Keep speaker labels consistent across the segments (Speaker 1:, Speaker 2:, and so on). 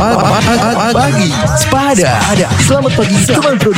Speaker 1: Pagi Sepada. Selamat pagi teman Pro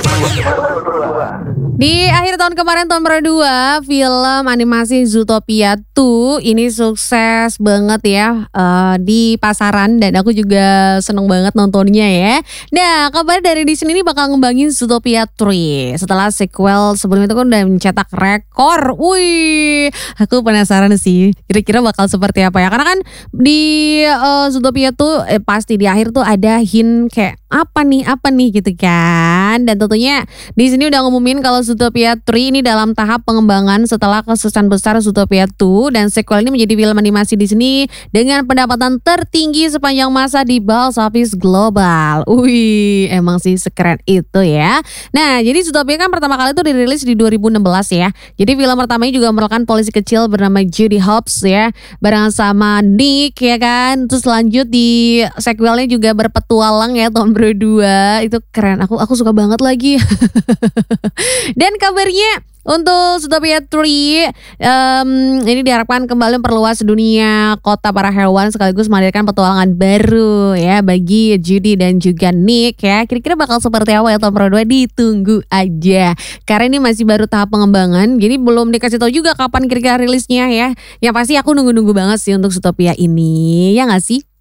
Speaker 1: 2.
Speaker 2: Di akhir tahun kemarin, tahun Pro 2, film animasi Zootopia 2 ini sukses banget ya di pasaran, dan aku juga seneng banget nontonnya ya. Nah, kabar dari Disney ini bakal ngembangin Zootopia 3 setelah sequel sebelum itu kan udah mencetak rekor. Wih, aku penasaran sih kira-kira bakal seperti apa ya, karena kan di Zootopia tuh pasti di akhir tuh ada hint kayak apa nih gitu kan. Dan tentunya di sini udah ngumumin kalau Zootopia 3 ini dalam tahap pengembangan setelah kesuksesan besar Zootopia 2, dan sequel ini menjadi film animasi Disney dengan pendapatan tertinggi sepanjang masa di box office global. Wih, emang sih sekeren itu ya. Nah, jadi Zootopia kan pertama kali itu dirilis di 2016 ya. Jadi film pertamanya juga merupakan polisi kecil bernama Judy Hopps ya, barengan sama Nick ya kan. Terus lanjut di sequelnya juga berpetualang ya, tahun 2002. Itu keren, aku suka banget lagi. Dan kabarnya untuk Zootopia 3 ini diharapkan kembali memperluas dunia kota para hewan sekaligus menghadirkan petualangan baru ya bagi Judy dan juga Nick ya. Kira-kira bakal seperti apa ya tahun Pro 2, ditunggu aja. Karena ini masih baru tahap pengembangan, jadi belum dikasih tahu juga kapan kira-kira rilisnya ya. Yang pasti aku nunggu-nunggu banget sih untuk Zootopia ini, ya gak sih?